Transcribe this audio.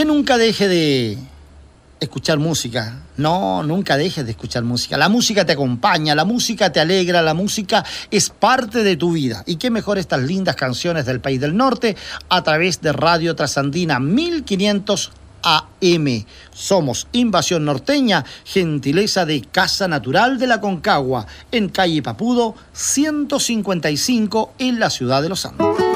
Que nunca deje de escuchar música. No, nunca dejes de escuchar música. La música te acompaña, la música te alegra, la música es parte de tu vida. Y qué mejor estas lindas canciones del país del norte a través de Radio Trasandina 1500 AM. Somos Invasión Norteña, gentileza de Casa Natural de la Concagua, en calle Papudo 155 en la ciudad de Los Andes.